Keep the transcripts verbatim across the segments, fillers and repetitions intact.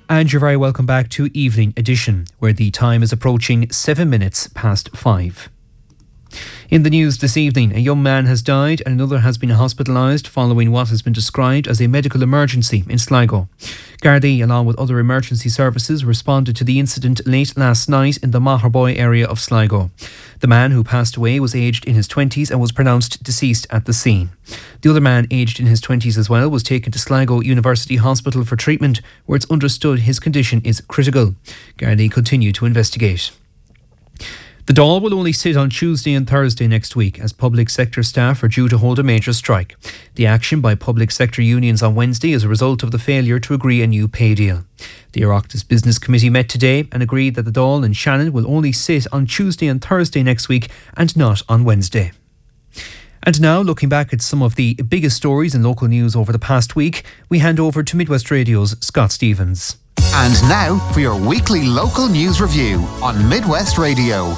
And you're very welcome back to Evening Edition, where the time is approaching seven minutes past five. In the news this evening, a young man has died and another has been hospitalised following what has been described as a medical emergency in Sligo. Gardaí, along with other emergency services, responded to the incident late last night in the Maherboy area of Sligo. The man who passed away was aged in his twenties and was pronounced deceased at the scene. The other man, aged in his twenties as well, was taken to Sligo University Hospital for treatment, where it's understood his condition is critical. Gardaí continue to investigate. The Dáil will only sit on Tuesday and Thursday next week as public sector staff are due to hold a major strike. The action by public sector unions on Wednesday is a result of the failure to agree a new pay deal. The Oireachtas Business Committee met today and agreed that the Dáil and Shannon will only sit on Tuesday and Thursday next week and not on Wednesday. And now, looking back at some of the biggest stories in local news over the past week, we hand over to Midwest Radio's Scott Stevens. And now for your weekly local news review on Midwest Radio.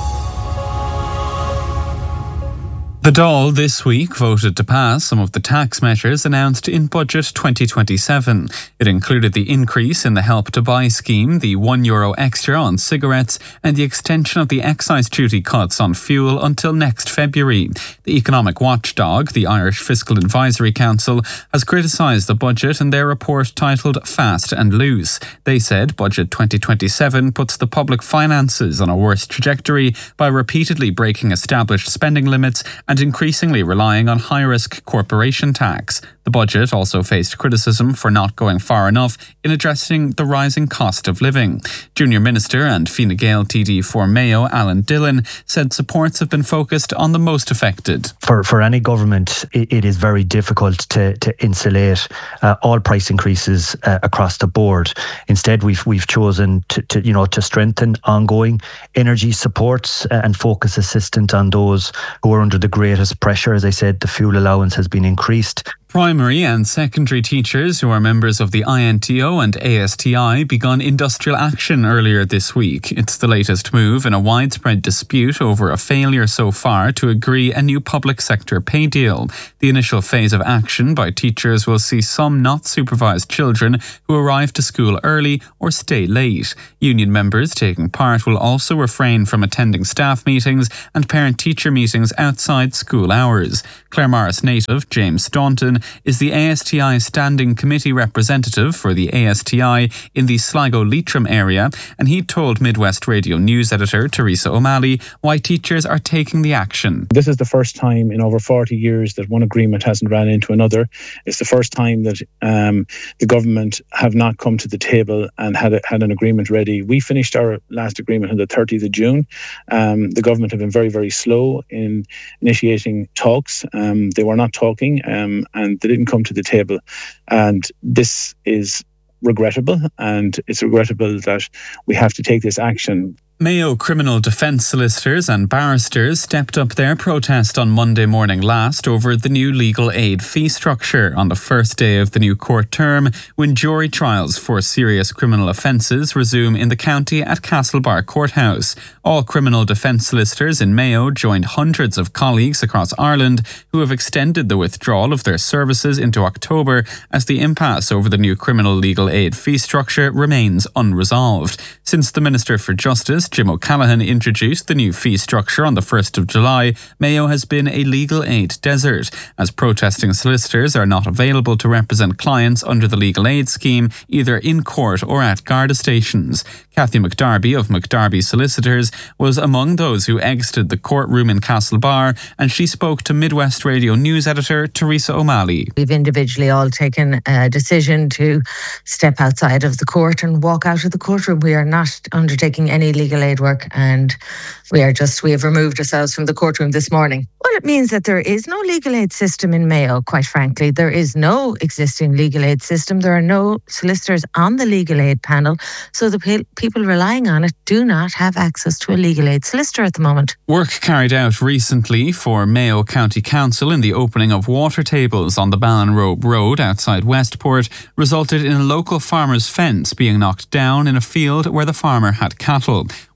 The Dáil this week voted to pass some of the tax measures announced in Budget twenty twenty-seven. It included the increase in the Help to Buy scheme, the one euro extra on cigarettes, and the extension of the excise duty cuts on fuel until next February. The economic watchdog, the Irish Fiscal Advisory Council, has criticised the budget in their report titled Fast and Loose. They said Budget twenty twenty-seven puts the public finances on a worse trajectory by repeatedly breaking established spending limits and increasingly relying on high-risk corporation tax. The budget also faced criticism for not going far enough in addressing the rising cost of living. Junior Minister and Fine Gael T D for Mayo, Alan Dillon, said supports have been focused on the most affected. For for any government, it, it is very difficult to, to insulate uh, all price increases uh, across the board. Instead, we've we've chosen to, to you know to strengthen ongoing energy supports uh, and focus assistance on those who are under the greatest pressure. As I said, the fuel allowance has been increased. Primary and secondary teachers who are members of the I N T O and A S T I begun industrial action earlier this week. It's the latest move in a widespread dispute over a failure so far to agree a new public sector pay deal. The initial phase of action by teachers will see some not supervised children who arrive to school early or stay late. Union members taking part will also refrain from attending staff meetings and parent-teacher meetings outside school hours. Claremorris native James Staunton is the A S T I Standing Committee representative for the A S T I in the Sligo-Leitrim area, and he told Midwest Radio News editor Teresa O'Malley why teachers are taking the action. This is the first time in over forty years that one agreement hasn't ran into another. It's the first time that um, the government have not come to the table and had a, had an agreement ready. We finished our last agreement on the thirtieth of June. Um, the government have been very, very slow in initiating talks. Um, they were not talking um, and they didn't come to the table. And this is regrettable, and it's regrettable that we have to take this action. Mayo criminal defence solicitors and barristers stepped up their protest on Monday morning last over the new legal aid fee structure on the first day of the new court term, when jury trials for serious criminal offences resume in the county at Castlebar Courthouse. All criminal defence solicitors in Mayo joined hundreds of colleagues across Ireland who have extended the withdrawal of their services into October as the impasse over the new criminal legal aid fee structure remains unresolved. Since the Minister for Justice, Jim O'Callaghan, introduced the new fee structure on the first of July, Mayo has been a legal aid desert, as protesting solicitors are not available to represent clients under the legal aid scheme, either in court or at Garda stations. Cathy McDarby of McDarby Solicitors was among those who exited the courtroom in Castlebar, and she spoke to Midwest Radio News editor Teresa O'Malley. We've individually all taken a decision to step outside of the court and walk out of the courtroom. We are not undertaking any legal aid work, and we are just, we have removed ourselves from the courtroom this morning. Well, it means that there is no legal aid system in Mayo, quite frankly. There is no existing legal aid system. There are no solicitors on the legal aid panel, so the pe- people relying on it do not have access to a legal aid solicitor at the moment. Work carried out recently for Mayo County Council in the opening of water tables on the Ballinrobe Road outside Westport resulted in a local farmer's fence being knocked down in a field where the farmer had cattle.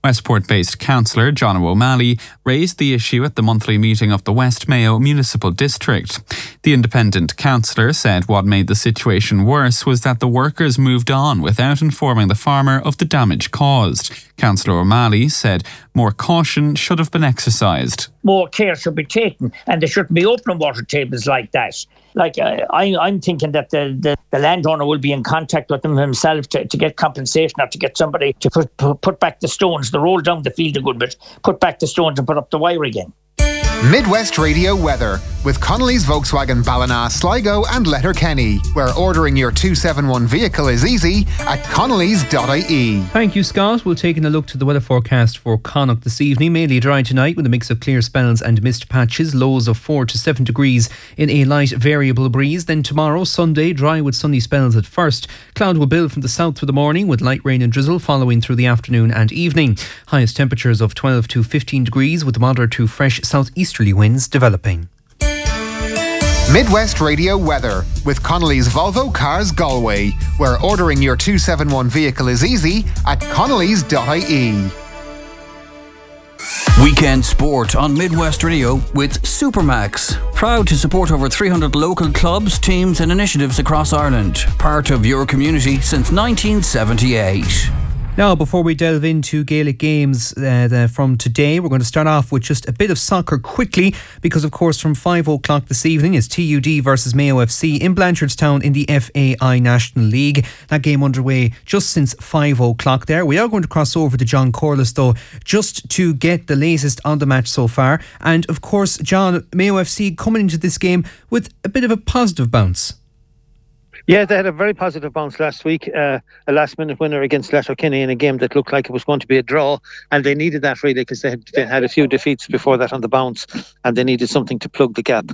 Westport-based councillor John O'Malley raised the issue at the monthly meeting of the West Mayo Municipal District. The independent councillor said what made the situation worse was that the workers moved on without informing the farmer of the damage caused. Councillor O'Malley said more caution should have been exercised. More care should be taken, and there shouldn't be open water tables like that. Like uh, I, I'm thinking that the, the, the landowner will be in contact with them himself to, to get compensation, or to get somebody to put, put back the stones, to roll down the field a good bit, put back the stones and put up the wire again. Midwest Radio weather with Connolly's Volkswagen Ballina, Sligo and Letterkenny, where ordering your two seventy-one vehicle is easy at connellys dot I E. Thank you, Scott. We're taking a look to the weather forecast for Connacht this evening. Mainly dry tonight with a mix of clear spells and mist patches. Lows of four to seven degrees in a light variable breeze. Then tomorrow, Sunday, dry with sunny spells at first. Cloud will build from the south for the morning with light rain and drizzle following through the afternoon and evening. Highest temperatures of twelve to fifteen degrees with moderate to fresh southeasterly winds developing. Midwest Radio weather with Connolly's Volvo Cars Galway, where ordering your two seventy-one vehicle is easy at connellys dot I E. Weekend sport on Midwest Radio with Supermax. Proud to support over three hundred local clubs, teams and initiatives across Ireland. Part of your community since nineteen seventy-eight. Now, before we delve into Gaelic games uh, the, from today, we're going to start off with just a bit of soccer quickly, because of course from five o'clock this evening is T U D versus Mayo F C in Blanchardstown in the F A I National League. That game underway just since five o'clock there. We are going to cross over to John Corliss though, just to get the latest on the match so far. And of course, John, Mayo F C coming into this game with a bit of a positive bounce. Yeah, they had a very positive bounce last week. Uh, a last-minute winner against Letterkenny in a game that looked like it was going to be a draw, and they needed that really because they had, they had a few defeats before that on the bounce, and they needed something to plug the gap.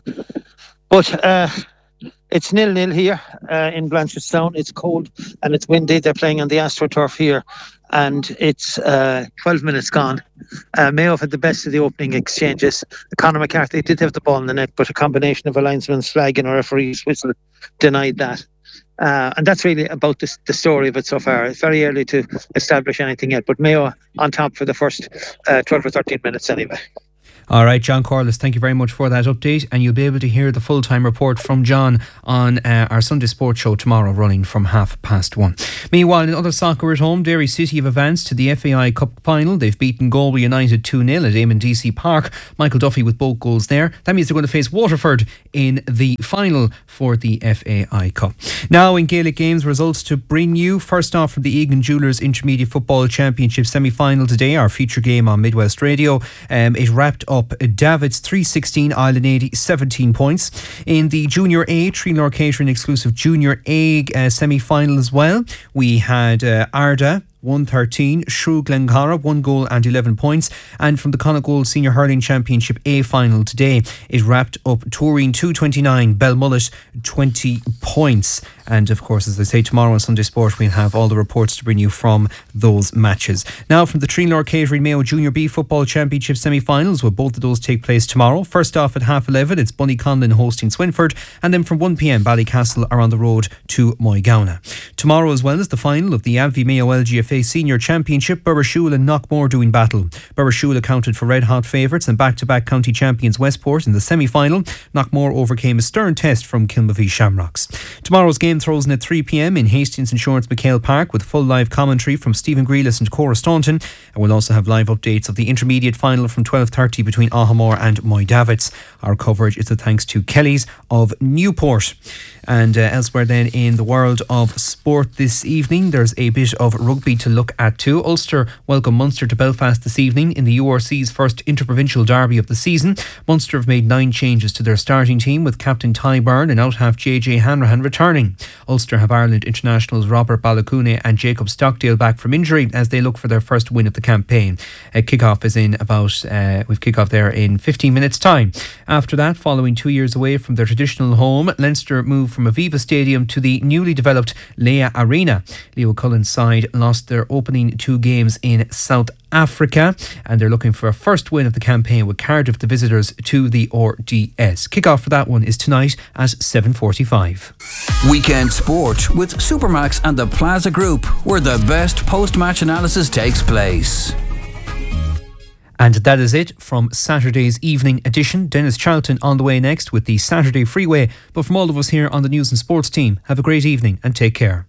But uh, it's nil-nil here uh, in Blanchardstown. It's cold and it's windy. They're playing on the AstroTurf here, and it's uh, twelve minutes gone. Uh, Mayo have had the best of the opening exchanges. Conor McCarthy did have the ball in the net, but a combination of a linesman's flag and a referee's whistle denied that. Uh, and that's really about this, the story of it so far. It's very early to establish anything yet, but Mayo on top for the first uh, twelve or thirteen minutes anyway. All right, John Corliss, thank you very much for that update, and you'll be able to hear the full-time report from John on uh, our Sunday Sports Show tomorrow, running from half past one. Meanwhile, in other soccer at home, Derry City have advanced to the F A I Cup final. They've beaten Galway United two nil at Eamon D C Park. Michael Duffy with both goals there. That means they're going to face Waterford in the final for the F A I Cup. Now in Gaelic games, results to bring you. First off, from the Egan Jewellers Intermediate Football Championship semi-final today, our feature game on Midwest Radio. Um, it wrapped up Davids three sixteen, Island eighty, seventeen points. In the Junior A, Trinor Catering exclusive Junior A uh, semi-final as well, we had uh, Arda one thirteen, Shrew Glencara one goal and eleven points. And from the Connacht Gold Senior Hurling Championship A final today, it wrapped up Turin two twenty-nine, Belmullet twenty points. And of course, as I say, tomorrow on Sunday Sport we'll have all the reports to bring you from those matches. Now from the Trinor Catering Mayo Junior B Football Championship semi-finals, where both of those take place tomorrow. First off at half eleven, it's Bunny Conlon hosting Swinford, and then from one p.m. Ballycastle are on the road to Moygauna. Tomorrow as well is the final of the A V Mayo L G F A Senior Championship. Burrishoole and Knockmore doing battle. Burrishoole accounted for red hot favourites and back-to-back county champions Westport in the semi-final. Knockmore overcame a stern test from Kilmavie Shamrocks. Tomorrow's game throws in at three p.m. in Hastings Insurance McHale Park with full live commentary from Stephen Grealis and Cora Staunton, and we'll also have live updates of the intermediate final from twelve thirty between Ahamore and Moydavits. Our coverage is a thanks to Kelly's of Newport. And uh, elsewhere then in the world of sport this evening, there's a bit of rugby to look at too. Ulster welcome Munster to Belfast this evening in the U R C's first interprovincial derby of the season. Munster have made nine changes to their starting team, with captain Ty Byrne and out-half J J Hanrahan returning. Ulster have Ireland internationals Robert Balakune and Jacob Stockdale back from injury as they look for their first win of the campaign. Uh, kick-off is in about, uh, we've kick-off there in fifteen minutes time. After that, following two years away from their traditional home, Leinster moved from Aviva Stadium to the newly developed Leia Arena. Leo Cullen's side lost their opening two games in South Africa, and they're looking for a first win of the campaign, with Cardiff the visitors to the R D S. Kick-off for that one is tonight at seven forty-five. Weekend sport with Supermax and the Plaza Group, where the best post-match analysis takes place. And that is it from Saturday's evening edition. Dennis Charlton on the way next with the Saturday Freeway. But from all of us here on the News and Sports team, have a great evening and take care.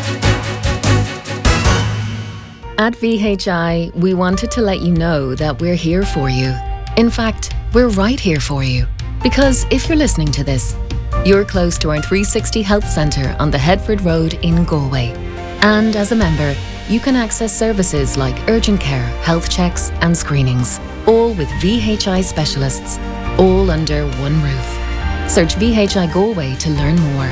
At V H I, we wanted to let you know that we're here for you. In fact, we're right here for you. Because if you're listening to this, you're close to our three sixty Health Centre on the Headford Road in Galway. And as a member, you can access services like urgent care, health checks and screenings, all with V H I specialists, all under one roof. Search V H I Galway to learn more.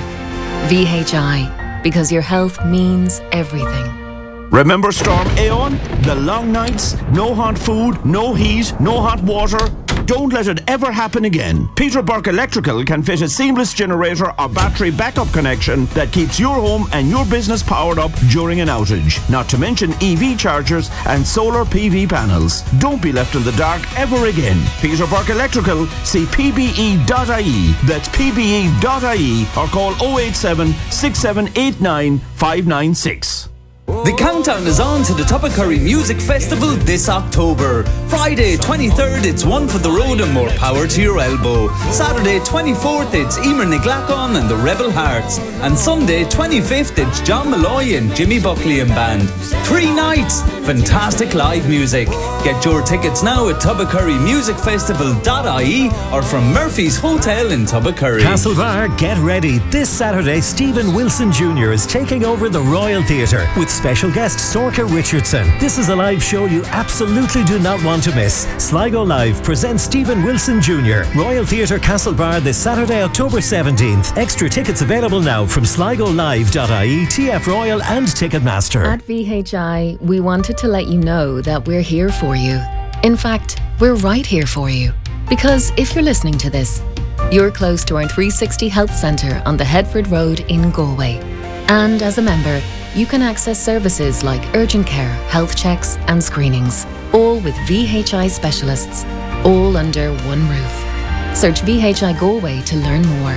V H I, because your health means everything. Remember Storm Aeon? The long nights, no hot food, no heat, no hot water. Don't let it ever happen again. Peter Burke Electrical can fit a seamless generator or battery backup connection that keeps your home and your business powered up during an outage. Not to mention E V chargers and solar P V panels. Don't be left in the dark ever again. Peter Burke Electrical, see P B E dot I E. That's P B E dot I E or call oh eight seven, six seven eight nine, five nine six. The countdown is on to the Tubbercurry Music Festival this October. Friday twenty-third, it's One for the Road and More Power to Your Elbow. Saturday twenty-fourth, it's Emer Niglacon and the Rebel Hearts. And Sunday twenty-fifth, it's John Malloy and Jimmy Buckley and Band. Three nights, fantastic live music. Get your tickets now at tubbercurry music festival dot I E or from Murphy's Hotel in Tubbercurry. Castlebar, get ready. This Saturday, Stephen Wilson Junior is taking over the Royal Theatre with special guest Sorka Richardson. This is a live show you absolutely do not want to miss. Sligo Live presents Stephen Wilson Junior Royal Theatre Castlebar this Saturday, October seventeenth. Extra tickets available now from sligo live dot I E, T F Royal and Ticketmaster. At V H I, we wanted to let you know that we're here for you. In fact, we're right here for you. Because if you're listening to this, you're close to our three sixty Health Centre on the Headford Road in Galway. And as a member, you can access services like urgent care, health checks and screenings, all with V H I specialists, all under one roof. Search V H I Galway to learn more.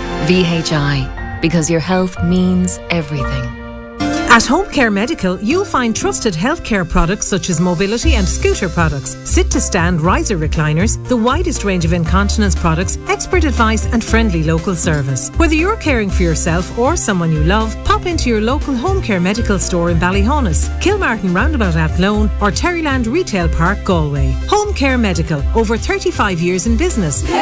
V H I, because your health means everything. At Home Care Medical, you'll find trusted healthcare products such as mobility and scooter products, sit-to-stand riser recliners, the widest range of incontinence products, expert advice and friendly local service. Whether you're caring for yourself or someone you love, pop into your local Home Care Medical store in Ballyhonus, Kilmartin Roundabout Athlone or Terryland Retail Park, Galway. Home Care Medical, over thirty-five years in business.